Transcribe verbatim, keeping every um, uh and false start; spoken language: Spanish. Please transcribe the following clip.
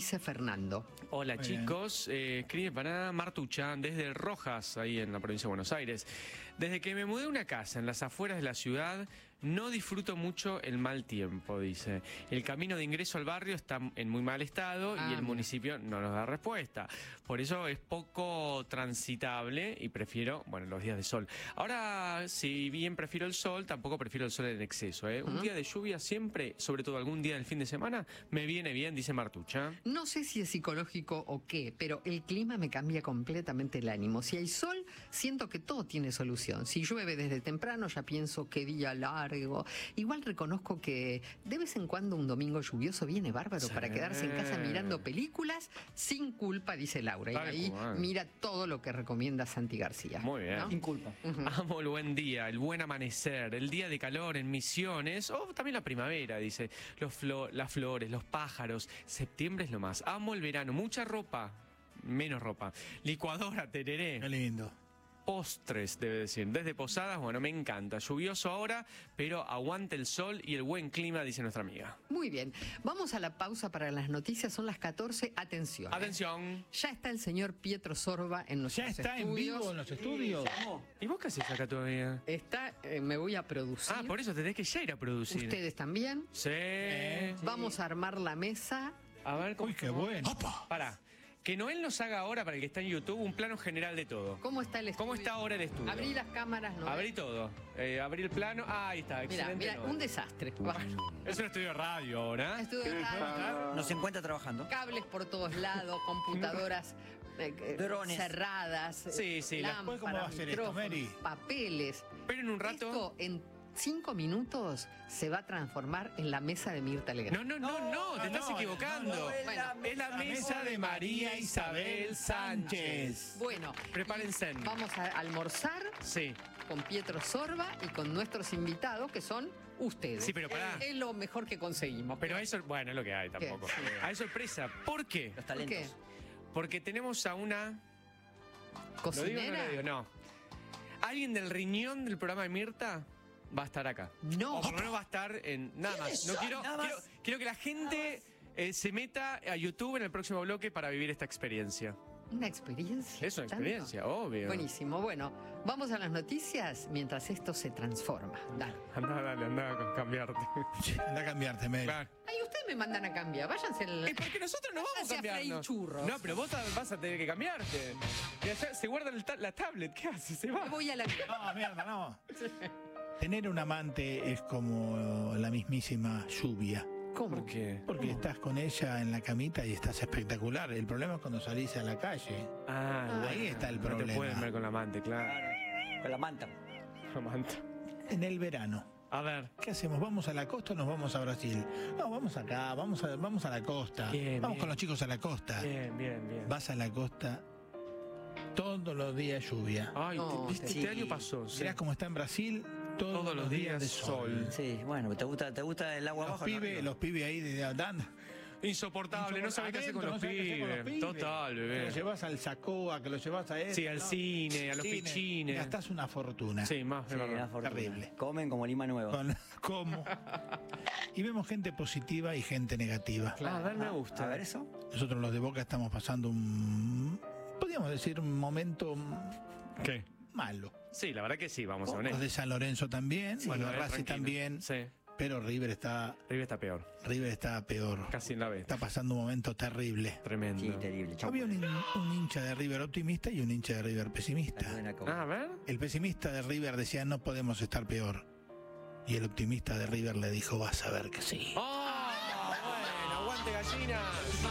dice Fernando. Hola chicos, eh, escribe para Martucha desde Rojas, ahí en la provincia de Buenos Aires. Desde que me mudé a una casa en las afueras de la ciudad, no disfruto mucho el mal tiempo, dice. El camino de ingreso al barrio está en muy mal estado Ah, y el mira. municipio no nos da respuesta. Por eso es poco transitable y prefiero, bueno, los días de sol. Ahora, si bien prefiero el sol, tampoco prefiero el sol en exceso, ¿eh? Un día de lluvia siempre, sobre todo algún día del fin de semana, me viene bien, dice Martucha. No sé si es psicológico o qué, pero el clima me cambia completamente el ánimo. Si hay sol, siento que todo tiene solución. Si llueve desde temprano, ya pienso qué día largo. Igual reconozco que de vez en cuando un domingo lluvioso viene bárbaro Sí. para quedarse en casa mirando películas sin culpa, dice Laura. Y Tal ahí cual. mira todo lo que recomienda Santi García. Muy bien. ¿no? Sin culpa. Amo el buen día, el buen amanecer, el día de calor en Misiones, o también la primavera, dice, los flo- las flores, los pájaros, septiembre es lo más. Amo el verano, mucha ropa, menos ropa, licuadora, tereré, Qué lindo. postres, debe decir, desde Posadas, bueno, me encanta, lluvioso ahora, pero aguante el sol y el buen clima, dice nuestra amiga. Muy bien. Vamos a la pausa para las noticias. Son las catorce. Atención. ¿eh? Atención. Ya está el señor Pietro Sorba en nuestros ¿Ya está en estudios. vivo en los estudios? ¿Y vos qué haces acá todavía? Está, eh, me voy a producir. Ah, por eso tenés que ya ir a producir. Ustedes también. Sí. Vamos a armar la mesa. A ver cómo. Uy, qué bueno. Pará. Que Noel nos haga ahora, para el que está en YouTube, un plano general de todo. ¿Cómo está el estudio? ¿Cómo está ahora el estudio? Abrí las cámaras, ¿no? Abrí todo. Eh, abrí el plano. Ah, ahí está. Mira, Excelente. mira, Noel. un desastre. Va. Es un estudio de radio ahora. Estudio de radio, Nos encuentra trabajando. cables por todos lados, computadoras eh, eh, Drones. cerradas, eh, Sí, sí, la- lámparas, ¿Después cómo va a ser esto, micrófonos, Mary? papeles. Pero en un rato. Esto en cinco minutos se va a transformar en la mesa de Mirta Legrand. No, no, no, no, te no, estás no, equivocando. no, no, es la es la mesa de María Isabel Sánchez. Bueno, Prepárense. y vamos a almorzar Sí. con Pietro Sorba y con nuestros invitados, que son ustedes. Sí, pero pará. Es, es lo mejor que conseguimos. Pero hay sor- bueno, es lo que hay tampoco. Sí. Hay sorpresa. ¿Por qué? Los ¿Por qué? talentos. Porque tenemos a una. ¿Lo digo o no ¿Cocinera? lo digo? No. Alguien del riñón del programa de Mirta va a estar acá. No. O por lo menos va a estar en. Nada más. No son? quiero, Nada más. quiero, quiero que la gente eh, se meta a YouTube en el próximo bloque para vivir esta experiencia. Una experiencia. Es una ¿Tanto? experiencia, obvio. Buenísimo. Bueno, vamos a las noticias mientras esto se transforma. Dale. Andá, dale, andá a cambiarte. Anda a cambiarte, Mary. Claro. Ay, ustedes me mandan a cambiar. Váyanse el... Es porque nosotros no vamos a Váyanse a freír cambiarnos. churros. No, pero vos ta- vas a tener que cambiarte. Y allá se guarda el ta- la tablet. ¿Qué hace? Se va. Me voy a la... No, mierda, no. Tener un amante es como la mismísima lluvia. ¿Cómo? ¿Por qué? Porque estás con ella en la camita y estás espectacular. El problema es cuando salís a la calle. Ah, Ahí está el No te problema. pueden ver con la amante, claro. Con la manta. Amante. En el verano. A ver. ¿Qué hacemos? ¿Vamos a la costa o nos vamos a Brasil? No, vamos acá, vamos a, vamos a la costa. Bien, vamos bien. con los chicos a la costa. Bien, bien, bien. Vas a la costa, todos los días lluvia. Ay, No, te- este, sí. este año pasó. sí. Mirá cómo está en Brasil, todos, Todos los días de sol. sol. Sí, bueno, ¿te gusta, te gusta el agua Los abajo? pibes, no? los pibes ahí de dan. Insoportable, no sabes qué hacer con Adentro, los no sabés qué hacer con los pibes. pibes. Total, Que bebé. los llevas al Sacoa, que los llevas a eso. Sí, al cine, a los pichines. Gastás una fortuna. Sí, más, Sí, es verdad. una fortuna. Terrible. Comen como lima nueva. Con- ¿Cómo? Y vemos gente positiva y gente negativa. Ah, a ver, me gusta. A ver eso. Nosotros los de Boca estamos pasando un, podríamos decir, un momento ¿Qué? malo. Sí, la verdad que sí, vamos a ver. Los de San Lorenzo también, bueno, eh, Racing tranquilo. también, Sí, pero River está, River está peor. River está peor. Casi en la vez. Está pasando un momento terrible. Tremendo. Sí, terrible. Chau. Había un, hin- un hincha de River optimista y un hincha de River pesimista. Buena cosa. Ah, a ver. El pesimista de River decía no podemos estar peor. Y el optimista de River le dijo vas a ver que sí. ¡Oh! Bueno, aguante gallinas.